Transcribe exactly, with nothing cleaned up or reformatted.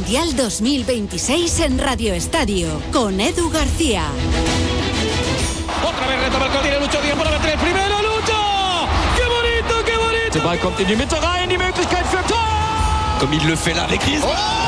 Mundial dos mil veintiséis en Radio Estadio, con Edu García. Otra vez retoma el Cordero, Lucho Díaz por la tres, primero Lucho. ¡Qué bonito, qué bonito! Der Ball kommt in die Mitte rein, die Möglichkeit für Tor! Comme il le fait là avec Griezmann. Oh!